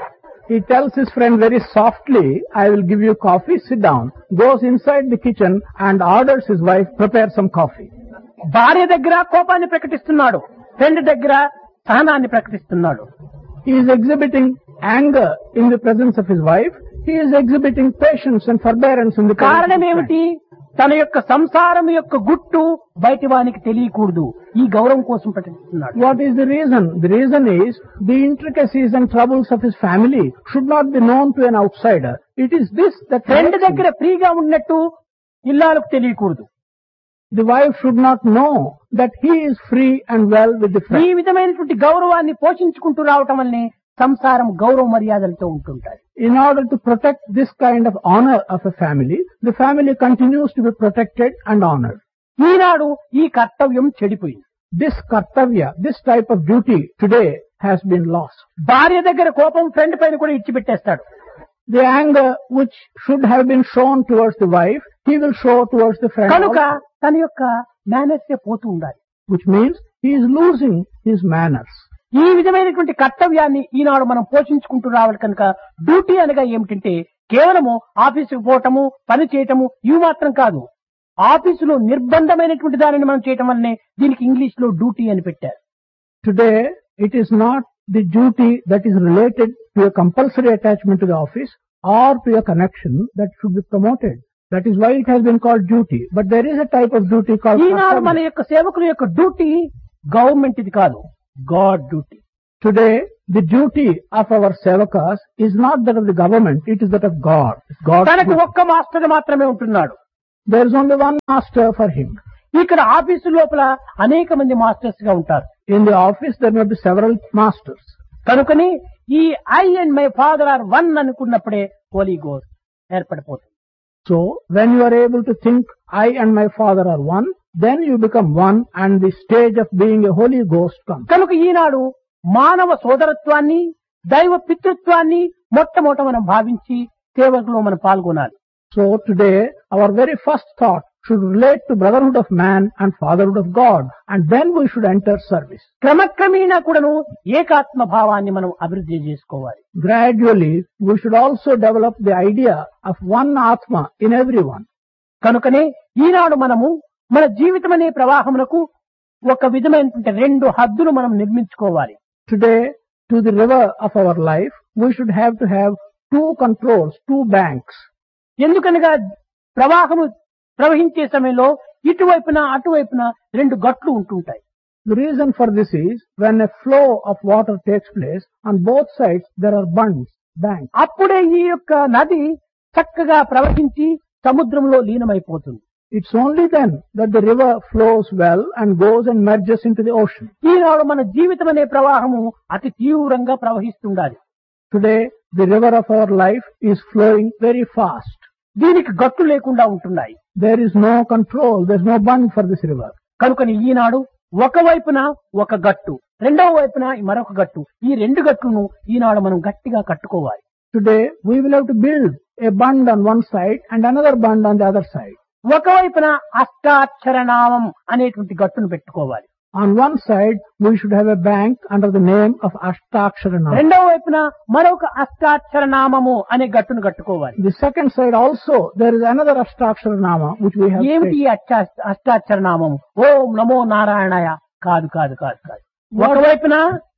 He tells his friend very softly, I will give you coffee, sit down. Goes inside the kitchen and orders his wife, prepare some coffee. భార్య దగ్గర కోపాన్ని ప్రకటిస్తున్నాడు, ఫ్రెండ్ దగ్గర సహనాన్ని ప్రకటిస్తున్నాడు. He is exhibiting anger in the presence of his wife. He is exhibiting patience and forbearance in the presence of కారణం his friend. ఏమిటి? తన యొక్క సంసారం యొక్క గుట్టు బయటి వానికి తెలియకూడదు. ఈ గౌరవం కోసం ప్రకటిస్తున్నాడు. What is the reason? The reason is the intricacies and troubles of his family should not be known to an outsider. It is this that friend makes him- దగ్గర ఫ్రీగా ఉన్నట్టు ఇల్లాలకు తెలియకూడదు. the wife should not know that he is free and well with the ఈ friend. విధమైనటువంటి గౌరవాన్ని పోషించుకుంటూ రావటం వల్లనే సంసారం గౌరవ మర్యాదలతో ఉంటుంటాయి. In order to protect this kind of honor of a family, the family continues to be protected and honored. ఈనాడు ఈ కర్తవ్యం చెడిపోయింది. This kartavya, this type of duty today has been lost. భార్య దగ్గర కోపం ఫ్రెండ్ పైన కూడా ఇచ్చిపెట్టేస్తాడు. The anger which should have been shown towards the wife, he will show towards the friend కనుక also, తన యొక్క మేనర్స్ పోతూ ఉండాలి. which means he is losing his manners. ఈ విధమైనటువంటి కర్తవ్యాన్ని ఈనాడు మనం పోషించుకుంటూ రావాలి. కనుక డ్యూటీ అనగా ఏమిటంటే కేవలము ఆఫీసుకు పోవటము, పని చేయటము ఇవి మాత్రం కాదు. ఆఫీసులో నిర్బంధమైనటువంటి దానిని మనం చేయటం వల్లనే దీనికి ఇంగ్లీష్ లో డ్యూటీ అని పెట్టారు. Today, it is not the duty that is related to a compulsory attachment to the office or to a connection that should be promoted. That is why it has been called duty. But there is a type of duty called ఈనాడు మన kartavya. యొక్క సేవకుల యొక్క డ్యూటీ గవర్నమెంట్ ఇది కాదు, guard duty. Today, the duty of our sevakas is not that of the government, it is that of God. It's God's తనకు duty. ఒక్క మాస్టర్ మాత్రమే ఉంటున్నాడు. There is only one master for him. ఇక్కడ ఆఫీసు లోపల అనేక మంది మాస్టర్స్ గా ఉంటారు. In the office, there may be several masters. కనుకని ఈ I and my father are one అనుకున్నప్పుడే Holi ghost ఏర్పడిపోతుంది. So, when you are able to think, I and my father are one, then you become one and the stage of being a Holy Ghost comes. కనుక ఈనాడు మానవ సోదరత్వాన్ని, దైవ పితృత్వాన్ని మొట్టమొదట మనం భావించి సేవకులో మనం పాల్గొనాలి. So today, our very first thought should relate to brotherhood of man and fatherhood of God, and then we should enter service. క్రమక్రమేణా కూడాను ఏకాత్మ భావాన్ని మనం అభివృద్ధి చేసుకోవాలి. Gradually, we should also develop the idea of one Atma in everyone. కనుకనే ఈనాడు మనము మన జీవితం అనే ప్రవాహమునకు ఒక విధమైనటువంటి రెండు హద్దులు మనం నిర్మించుకోవాలి. Today, to the river of our life, we should have to have two controls, two banks. ఎందుకనగా ప్రవాహము ప్రవహించే సమయంలో ఇటువైపున అటువైపున రెండు గట్లు ఉంటుంటాయి. The reason for this is, when a flow of water takes place, on both sides there are bunds, banks. అప్పుడే ఈ యొక్క నది చక్కగా ప్రవహించి సముద్రంలో లీనమైపోతుంది. It's only then that the river flows well and goes and merges into the ocean. ఈనాడు మన జీవితం అనే ప్రవాహము అతి తీవ్రంగా ప్రవహిస్తుండాలి. Today, the river of our life is flowing very fast. దీనికి గట్టు లేకుండా ఉంటున్నాయి. There is no control, there is no bund for this river. కనుకని ఈనాడు ఒకవైపున ఒక గట్టు, రెండవ వైపున మరొక గట్టు, ఈ రెండు గట్టును ఈనాడు మనం గట్టిగా కట్టుకోవాలి. Today, we will have to build a bund on one side and another bund on the other side. ఒకవైపున అష్టాక్షర నామం అనేటువంటి గట్టును పెట్టుకోవాలి. On one side, we should have a bank under the name of Ashtakshara Nama. రెండవ వైపున మరొక అష్టాక్షర నామము అనే గట్టును కట్టుకోవాలి. The second side also, there is another Ashtakshara Nama which we have ఏమిటి taken. అష్టా- అష్టాక్షర నామము? ఓం నమో నారాయణాయ కాదు కాదు కాదు కాదు. ఒకవైపున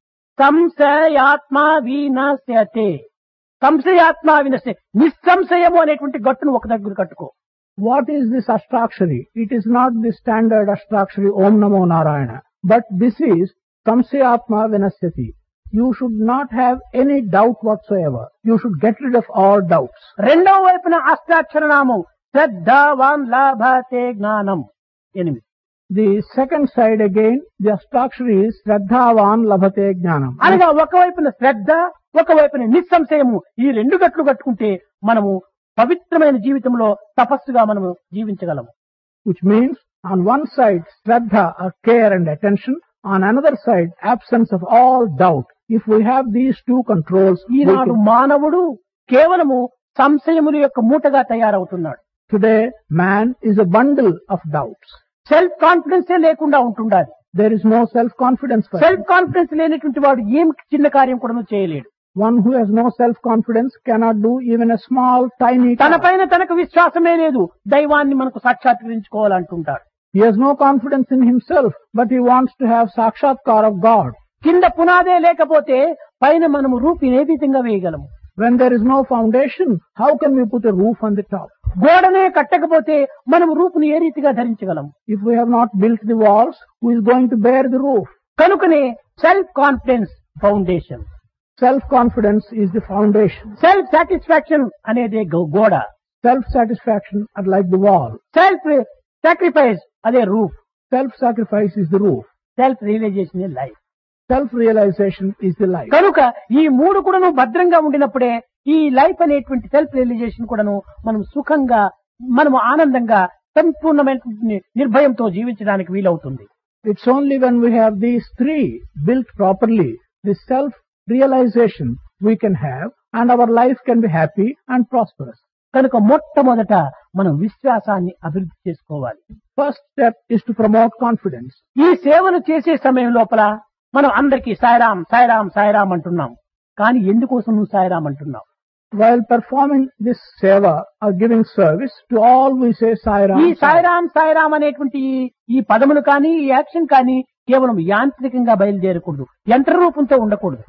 సంశయాత్మ వినశ్యతే, సంశయాత్మ వినశ్యతే, నిస్సంశయము అనేటువంటి గట్టును ఒక దగ్గర కట్టుకో. What is this Ashtakshari? It is not the standard Ashtakshari Om Namo Narayana, but this is Samsayatma Vinasyati. You should not have any doubt whatsoever. You should get rid of all doubts. రెండవ వైపున అష్టాక్షర నామం శ్రద్ధావాన్ లాభతే జ్ఞానం ఎనిమిది. The second side again, the Ashtakshari is Shraddhavan Labhate Jnanam. అనగా ఒకవైపున శ్రద్ధ, ఒకవైపున నిస్సంశయము, ఈ రెండు గట్లు కట్టుకుంటే మనము పవిత్రమైన జీవితంలో తపస్సుగా మనము జీవించగలము. Which means, on one side, Shraddha or care and attention, on another side, absence of all doubt. If we have these two controls, we Eenadu can- మానవుడు కేవలము సంశయముల యొక్క మూటగా తయారవుతున్నాడు. today, man is a bundle of doubts. Self కాన్ఫిడెన్సే లేకుండా ఉంటుండాలి. There is no self-confidence for him. Self confidence లేనటువంటి వాడు ఏం చిన్న కార్యం కూడా చేయలేడు. One who has no self-confidence cannot do even a small, tiny తన task. పైన తనకు విశ్వాసమే లేదు, దైవాన్ని మనకు సాక్షాత్కరించుకోవాలంటుంటాడు. He has no confidence in himself, but he wants to have sakshatkar of God. కింద పునాదే లేకపోతే పైన మనము రూపుని ఏ విధంగా వేయగలము? When there is no foundation, how can we put a roof on the top? గోడనే కట్టకపోతే మనం రూపుని ఏ రీతిగా ధరించగలము? If we have not built the walls, who is going to bear the roof? కనుకనే self confidence foundation, Self-confidence is the foundation. Self satisfaction అనేది గో- గోడ, Self-satisfaction are like the wall. Self sacrifice అదే roof, Self-sacrifice is the roof. Self realisation life. Self-realization is the life. కనుక ఈ మూడు కూడాను భద్రంగా ఉండినప్పుడే ఈ లైఫ్ అనేటువంటి సెల్ఫ్ రియలైజేషన్ కూడాను మనం సుఖంగా, మనము ఆనందంగా, సంపూర్ణమైన నిర్భయంతో జీవించడానికి వీలవుతుంది. It's only when we have these three built properly, the self-realization we can have, and our life can be happy and prosperous. కనుక మొట్టమొదట మనం విశ్వాసాన్ని అభివృద్ధి చేసుకోవాలి. First step is to promote confidence. ఈ సేవను చేసే సమయం లోపల మనం అందరికీ సాయిరాం సాయిరాం సాయిరాం అంటున్నాం, కానీ ఎందుకోసం నువ్వు సాయిరాం అంటున్నావు? While performing this seva or giving service, to all we say Sai Ram. ఈ సాయిరాం సాయిరాం అనేటువంటి ఈ- ఈ పదములు కానీ ఈ యాక్షన్ కానీ కేవలం యాంత్రికంగా బయలుదేరకూడదు, యంత్ర రూపంతో ఉండకూడదు.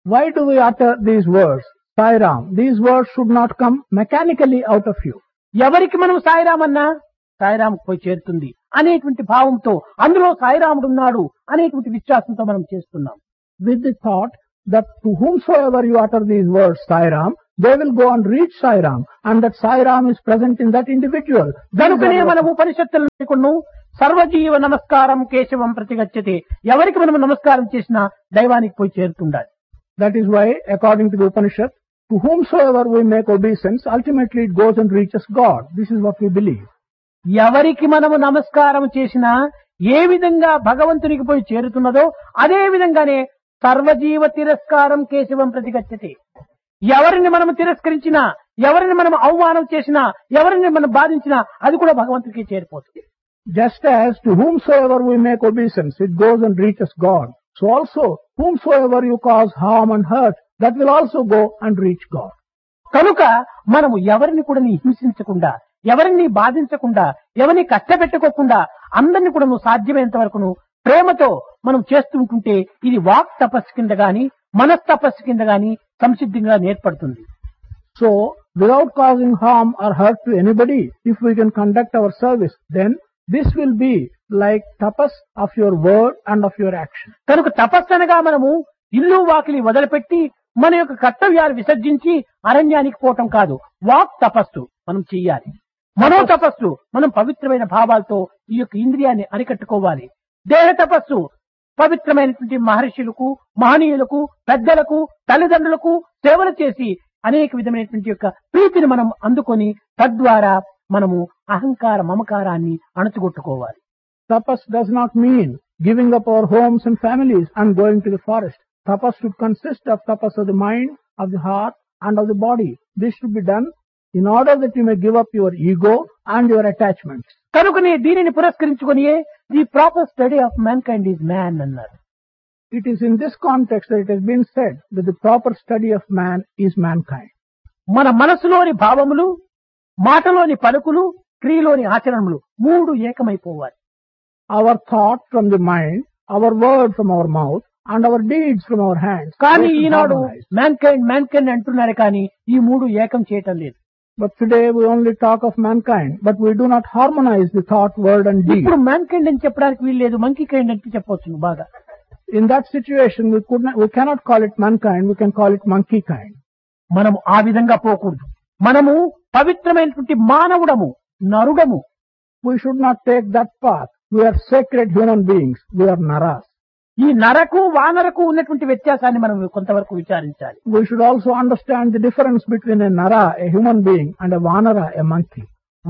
Why do we utter these words? Sai Ram. These words should not come mechanically out of you. ఎవరికి మనం సాయిరామన్నా సాయిరామ్ పోయి చేరుతుంది అనేటువంటి భావంతో అందులో సాయిరాముడు ఉన్నాడు అనేటువంటి విశ్వాసంతో మనం చేస్తున్నాం. With the thought that to whomsoever you utter these words, Sai Ram, they will go and reach Sai Ram, and that Sai Ram is present in that individual. కనుకనే మనం ఉపనిషత్తులను సర్వజీవ నమస్కారం కేశవం ప్రతిగచ్చతే, ఎవరికి మనం నమస్కారం చేసినా దైవానికి పోయి చేరుతుండాలి. That is why, according to the Upanishad, to whomsoever we make obeisance, ultimately it goes and reaches God. This is what we believe. ఎవరికి మనము నమస్కారం చేసినా ఏ విధంగా భగవంతునికి పోయి చేరుతున్నదో అదే విధంగానే సర్వజీవ తిరస్కారం కేశవం ప్రతిగచ్చతే. ఎవరిని మనం తిరస్కరించినా, ఎవరిని మనం అవమానం చేసినా, ఎవరిని మనం బాధించినా అది కూడా భగవంతుడికి చేరిపోతుంది. Just as to whomsoever we make obeisance, it goes and reaches God. So also, whomsoever you cause harm and hurt, that will also go and reach God. కనుక మనము ఎవరిని కూడా హింసించకుండా, ఎవరిని బాధించకుండా, ఎవరిని కష్టపెట్టుకోకుండా అందరినీ కూడా నువ్వు సాధ్యమైనంత వరకును ప్రేమతో మనం చేస్తుంటుంటే ఇది వాక్ తపస్సు కింద గాని మనస్తపస్సు కింద గాని సంసిద్ధిగా ఏర్పడుతుంది. So, without causing harm or hurt to anybody, if we can conduct our service, then this will be like tapas of your word and of your action. కనుక తపస్సు అనగా మనము ఇల్లు వాకిలి వదిలిపెట్టి మన యొక్క కర్తవ్యాలు విసర్జించి అరణ్యానికి పోవటం కాదు. వాక్ తపస్సు మనం చెయ్యాలి. మనో తపస్సు మనం పవిత్రమైన భావాలతో ఈ యొక్క ఇంద్రియాన్ని అరికట్టుకోవాలి. దేహ తపస్సు పవిత్రమైనటువంటి మహర్షులకు, మహనీయులకు, పెద్దలకు, తల్లిదండ్రులకు సేవలు చేసి అనేక విధమైనటువంటి యొక్క ప్రీతిని మనం అందుకొని తద్వారా మనము అహంకార మమకారాన్ని అణచుగొట్టుకోవాలి. Tapas does not mean giving up our homes and families and going to the forest. Tapas should consist of tapas of the mind, of the heart and of the body. This should be done in order that you may give up your ego and your attachments. కనుకనే దీనిని పురస్కరించుకొని the proper study of man kind is man అన్నారు. It is in this context that it has been said that the proper study of man is mankind. మన మనసులోని భావములు, మాటలోని పలుకులు, క్రియలోని ఆచరణలు మూడు ఏకమైపోవాలి. Our thought from the mind, our word from our mouth and our deeds from our hands. కానీ ఈనాడు మ్యాన్ కైండ్ మ్యాన్ కైండ్ అంటున్నారు కానీ ఈ మూడు ఏకం చేయటం లేదు. But today we only talk of mankind, but we do not harmonize the thought, word and deed. ఇప్పుడు మ్యాన్ కైండ్ అని చెప్పడానికి వీలు లేదు, మంకీ కైండ్ అంటే చెప్పవచ్చు బాగా. In that situation, we could not, we cannot call it mankind, we can call it monkey kind. మనము ఆ విధంగా పోకూడదు. మనము పవిత్రమైనటువంటి మానవుడము, నరుడము. We should not take that path. We are sacred human beings. We are naras. ఈ నరకు వానరకు ఉన్నటువంటి వ్యత్యాసాన్ని మనం కొంతవరకు విచారించాలి. We should also understand the difference between a nara, a human being, and a vanara, a monkey.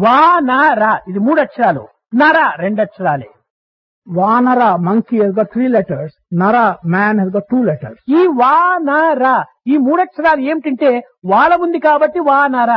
వానర ఇది మూడు అక్షరాలు, నర రెండు అక్షరాలే. Vanara, monkey, has got three letters. Nara, man, has got two letters. ఈ వానర ఈ మూడు అక్షరాలు ఏమిటంటే వాల ఉంది కాబట్టి వానర.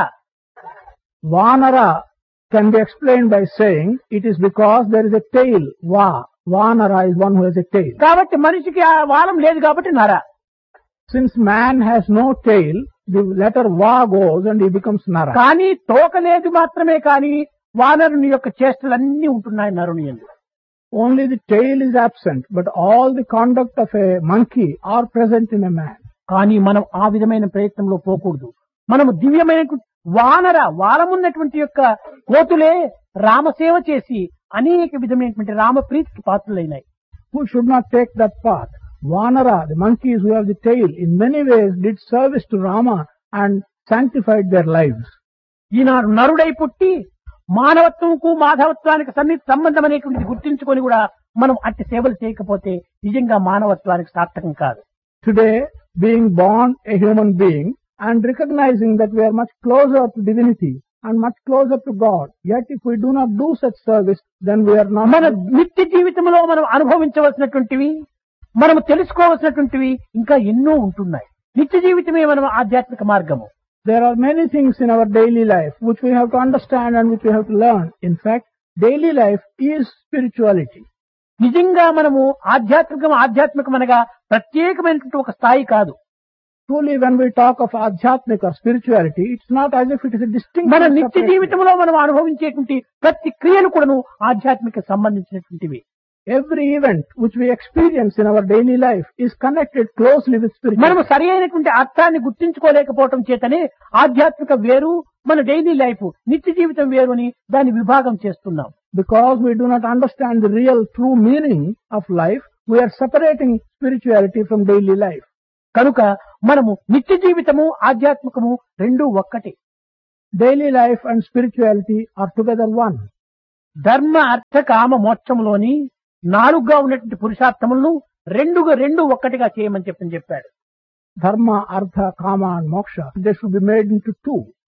Vanara can be explained by saying it is because there is a tail. Va. Vanara is one who has a tail. కాబట్టి మనిషికి ఆ వాలం లేదు కాబట్టి నర. Since man has no tail, the letter va goes and he becomes nara. కానీ తోక లేదు మాత్రమే కానీ వానరుని యొక్క చేష్టలన్నీ ఉంటున్నాయి నరుని యందు. Only the tail is absent, but all the conduct of a monkey are present in a man. కానీ మనం ఆ విధమైన ప్రయత్నంలో పోకూడదు. మనము దివ్యమైనటువంటి వానర వాలమున్నటువంటి యొక్క కోతులే రామసేవ చేసి అనేక విధమైనటువంటి Rama ప్రీతికి పాత్రులైనాయి. We should not take that path. Vanara, the monkeys who have the tail, in many ways did service to Rama and sanctified their lives. ఈనాడు నరుడై పుట్టి మానవత్వంకు మాధవత్వానికి సన్నిహిత సంబంధం అనేటువంటిది గుర్తించుకొని కూడా మనం అట్టి సేవలు చేయకపోతే నిజంగా మానవత్వానికి సార్థకం కాదు. Today, being born a human being and recognizing that we are much closer to divinity and much closer to God, yet if we do not do such service, then we are not. మన నిత్య జీవితంలో మనం అనుభవించవలసినటువంటివి, మనం తెలుసుకోవలసినటువంటివి ఇంకా ఎన్నో ఉంటున్నాయి. నిత్య జీవితమే మనం ఆధ్యాత్మిక మార్గము. There are many things in our daily life which we have to understand and which we have to learn. In fact, daily life is spirituality. నిజంగా మనము ఆధ్యాత్మికం ఆధ్యాత్మికం అనగా ప్రత్యేకమైనటువంటి ఒక స్థాయి కాదు. Truly, when we talk of adhyatmik or spirituality, it's not as if it is a distinct. మన నిత్య జీవితంలో మనం అనుభవించేటువంటి ప్రతి క్రియలు కూడాను ఆధ్యాత్మిక సంబంధించినటువంటివి. Every event which we experience in our daily life is connected closely with మనము spirituality. సరి అయినటువంటి అర్థాన్ని గుర్తించుకోలేకపోవటం చేతనే ఆధ్యాత్మిక వేరు, మన డైలీ లైఫ్ నిత్య జీవితం వేరు అని దాన్ని విభాగం చేస్తున్నాం. Because we do not understand the real true meaning of life, we are separating spirituality from daily life. కనుక మనము నిత్య జీవితము ఆధ్యాత్మికము రెండూ ఒక్కటే. Daily life and spirituality are together one. ధర్మ అర్థ కామ మోక్షంలోని నాలుగుగా ఉన్నటువంటి పురుషార్థములను రెండుగా రెండు ఒక్కటిగా చేయమని చెప్పని చెప్పాడు. Dharma, Artha, Kama and Moksha, they should be made into two.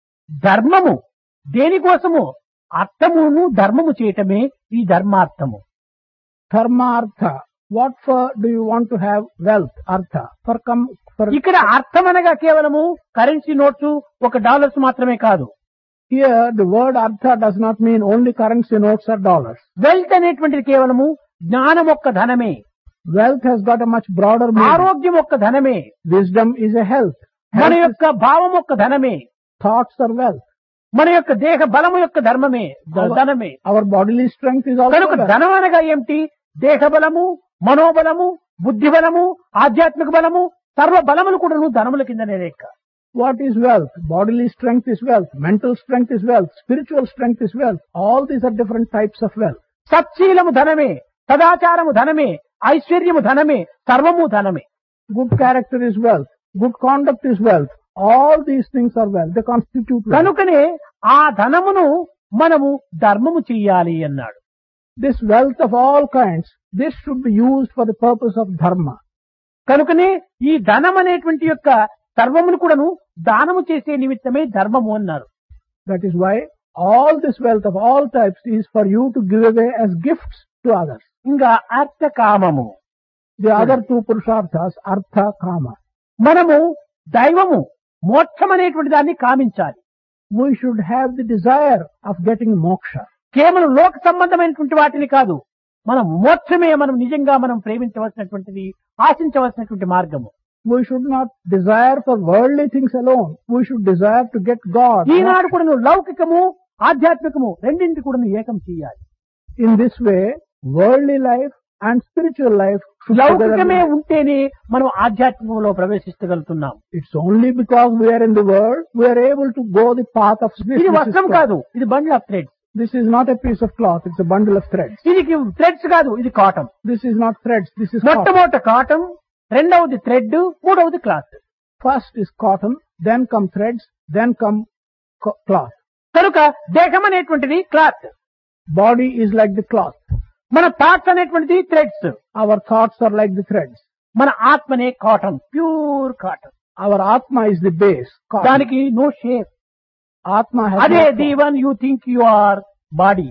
ధర్మము దేనికోసము? అర్థమును ధర్మము చేయటమే ఈ ధర్మార్థము. Dharma, Artha, what for do you want to have wealth, Artha? For come, for ఇక్కడ అర్థం అనగా కేవలము కరెన్సీ నోట్స్ ఒక డాలర్స్ మాత్రమే కాదు. here the word Artha does not mean only currency notes or dollars. Wealth అనేటువంటిది కేవలము జ్ఞానం ఒక్క ధనమే, Wealth has got a much broader meaning. ఆరోగ్యం ఒక్క ధనమే, Wisdom is a health. మన Health is యొక్క భావం ఒక్క ధనమే, thoughts or wealth. మన యొక్క దేహ బలము యొక్క ధర్మమే ధ- ధనమే. Our bodily strength is also కనుక wealth. ధనం అనగా ఏమిటి? దేహ బలము, మనోబలము, బుద్ధి బలము, ఆధ్యాత్మిక బలము, సర్వ బలములు కూడా ధనముల కిందనే లెక్క. What is wealth? Bodily strength is wealth. Mental strength is wealth. Spiritual strength is wealth. All these are different types of wealth. సత్శీలము ధనమే, సదాచారము ధనమే, ఐశ్వర్యము ధనమే, సర్వము ధనమే. Good character is wealth. Good conduct is wealth. All these things are wealth. They constitute wealth. కనుకనే ఆ ధనమును మనము ధర్మము చెయ్యాలి అన్నాడు. This wealth of all kinds, this should be used for the purpose of dharma. కనుకనే ఈ ధనం అనేటువంటి యొక్క సర్వమును కూడాను దానము చేసే నిమిత్తమే ధర్మము అన్నారు. That is why all this wealth of all types is for you to give away as gifts to others. ఇంకా అర్థ కామము. The other two purusharthas, artha, kama. మనము దైవము మోక్షం అనేటువంటి దాన్ని కామించాలి. We should have the desire of getting moksha. కేవలం లోక సంబంధమైనటువంటి వాటిని కాదు, మనం మోక్షమే మనం నిజంగా మనం ప్రేమించవలసినటువంటిది, ఆశించవలసినటువంటి మార్గము. We should not desire for worldly things alone. We should desire to get God. ఈనాడు కూడా నువ్వు లౌకికము ఆధ్యాత్మికము రెండింటి కూడా నువ్వు ఏకం చేయాలి. In this way, worldly life and spiritual life should లౌకికమే together. ఉంటేనే మనం ఆధ్యాత్మికంలో ప్రవేశించగలుగుతున్నాం. It's only because we are in the world we are able to go the path of ఇది spiritual. వస్త్రం కాదు, ఇది bundle of threads. This is not a piece of cloth. It's a bundle of threads. ఇది థ్రెడ్స్ కాదు, ఇది cotton. This is not threads. This is cotton. మొట్టమొదట కాటన్, రెండవది థ్రెడ్, మూడవది cloth. First is cotton, then come threads, then come co- cloth. కనుక దేహం అనేటువంటిది cloth, Body is like the cloth. మన థాట్స్ అనేటువంటిది threads, Our thoughts are like the threads. మన ఆత్మనే cotton, pure cotton. Our Atma is the base. Cotton. దానికి నో షేప్. Atma has అదే no the form. One you think you or body,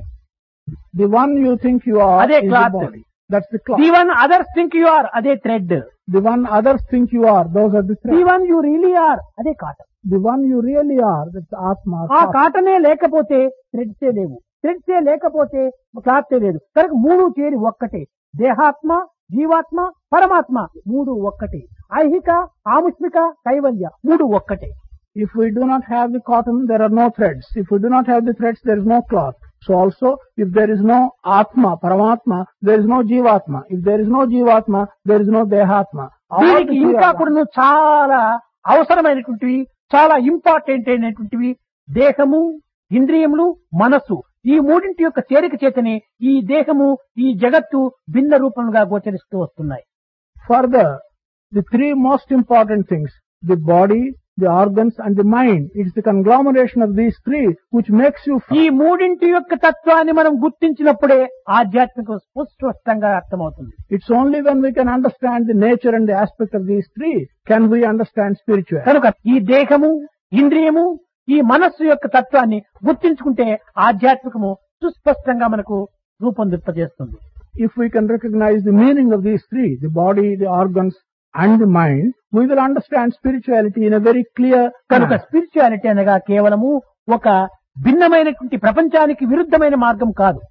The one you think you are అదే is cloth. the body. That's the cloth. The one others think you are అదే thread, The one others think you are, those are the the threads. One you really are అదే cotton. The one you really are, that's the Atma. ఆ cotton. కాటనే లేకపోతే థ్రెడ్సే లేవు, థ్రెడ్సే లేకపోతే క్లాతే లేదు. కనుక మూడు చేరి ఒక్కటే. దేహాత్మ, జీవాత్మ, పరమాత్మ మూడు ఒక్కటే. ఐహిక, ఆముష్మిక, కైవల్య మూడు ఒక్కటే. If we do not have the cotton, there are no threads. If we do not have the threads, there is no cloth. So also, if there is no Atma, Paramatma, there is no Jivatma. If there is no Jivatma, there is no Dehatma. All దీనికి the three ఇంకా are కూడా one. నువ్వు చాలా అవసరమైనటువంటివి, చాలా ఇంపార్టెంట్ అయినటువంటివి దేహము, ఇంద్రియములు, మనస్సు. ఈ మూడింటి యొక్క చేరిక చేతనే ఈ దేహము, ఈ జగత్తు భిన్న రూపంగా గోచరిస్తూ వస్తున్నాయి. Further, the three most important things, the body, the organs and the mind, it's the conglomeration of these three which makes you ఈ మూడింటి యొక్క తత్వాన్ని మనం గుర్తించినప్పుడే ఆధ్యాత్మిక స్పష్టంగా అర్థమవుతుంది. It's only when we can understand the nature and the aspect of these three can we understand spirituality. కనుక ఈ దేహము, ఇంద్రియము, ఈ మనస్సు యొక్క తత్వాన్ని గుర్తించుకుంటే ఆధ్యాత్మికము సుస్పష్టంగా మనకు రూపొందింపజేస్తుంది. If we can recognize the meaning of these three, the body, the organs and the mind, we will understand spirituality in a very clear కనుక manner. స్పిరిచువాలిటీ అనగా కేవలము ఒక భిన్నమైనటువంటి ప్రపంచానికి విరుద్ధమైన మార్గం కాదు.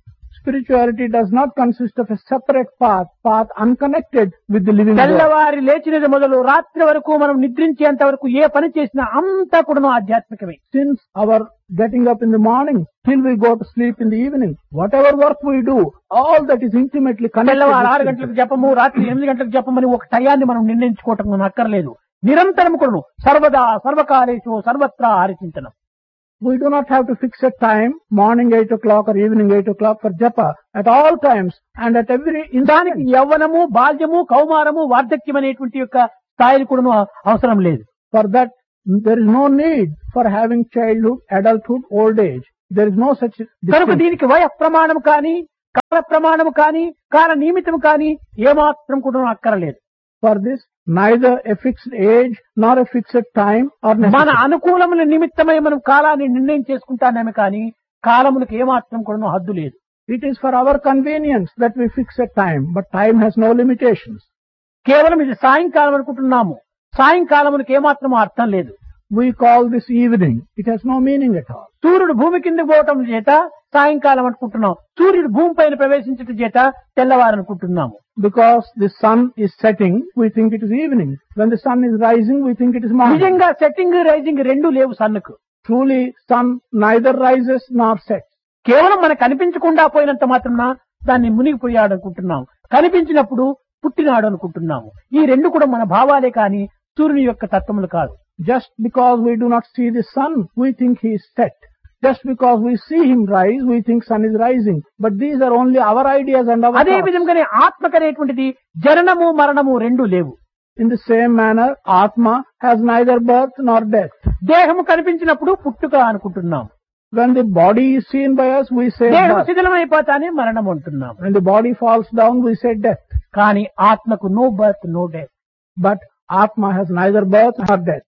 spirituality does not consist of a separate path, path unconnected with the living world. తెల్లవారి లేచినది మొదలు రాత్రి వరకు మనం నిద్రించేంత వరకు ఏ పని చేసినా అంతా కూడా ఆధ్యాత్మికమే. Since our getting up in the morning till we go to sleep in the evening, whatever work we do, all that is intimately connected. తెల్లవారు ఆరు గంటలకు జపము, రాత్రి ఎనిమిది గంటలకు జపమని ఒక టయాన్ని మనం నిర్ణయించుకోవటం మనం అక్కర్లేదు. నిరంతరం కూడా సర్వదా సర్వకాలేషు సర్వత్రా హరిచింతనం. We do not have to fix a time, morning eight o'clock or evening eight o'clock for japa. At all times and at every దానికి instant. యవ్వనము, బాల్యము, కౌమారము, వార్ధక్యం అనేటువంటి యొక్క స్థాయిలు కూడా అవసరం లేదు. For that, there is no need for having childhood, adulthood, old age. There is no such కనుక distinction. దీనికి వయ ప్రమాణం కానీ కాల ప్రమాణం కానీ కాల నియమితం కానీ ఏమాత్రం కూడా అక్కరలేదు. For this, neither a fixed age nor a fixed time or మన necessity. అనుకూలముల నిమిత్తమై మనం కాలాన్ని నిర్ణయం చేసుకుంటానేమే కానీ కాలములకు ఏమాత్రం కూడా హద్దు లేదు. It is for our convenience that we fix a time, but time has no limitations. కేవలం ఇది సాయంకాలం అనుకుంటున్నాము. సాయంకాలమునికి ఏమాత్రం అర్థం లేదు. We call this evening. It has no meaning at all. సూర్యుడు భూమి కిందకు పోవటం చేత సాయంకాలం అనుకుంటున్నాం. సూర్యుడు భూమి పైన ప్రవేశించటం చేత తెల్లవారు అనుకుంటున్నాము. Because the sun is setting, we think it is evening. When the sun is rising, we think it is morning. నిజంగా సెట్టింగ్ రైజింగ్ రెండు లేవు సన్నుకు. Truly, sun neither rises nor sets. కేవలం మనకు కనిపించకుండా పోయినంత మాత్రం దాన్ని మునిగిపోయాడు అనుకుంటున్నాం. కనిపించినప్పుడు పుట్టినాడు అనుకుంటున్నాము. ఈ రెండు కూడా మన భావాలే కాని సూర్యుని యొక్క తత్వములు కాదు. Just because we do not see the sun, we think he is set. Just because we see him rise, we think sun is rising. But these are only our ideas and our అదే thoughts. విధంగానే ఆత్మకు అనేటువంటిది జననము మరణము రెండు లేవు. In the same manner, Atma has neither birth nor death. దేహము కనిపించినప్పుడు పుట్టుక అనుకుంటున్నాం. When the body is seen by us, we say దేహము birth. శిథిలమైపోతానే మరణం అంటున్నాం. When the body falls down, we say death. కానీ ఆత్మకు no birth no death. But Atma has neither birth nor death.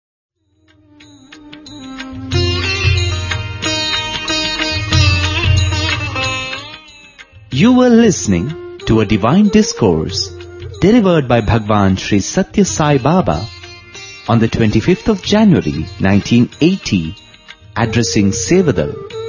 You were listening to a divine discourse delivered by Bhagwan Sri Satya Sai Baba on the twenty-fifth of January nineteen eighty, addressing Sevadal.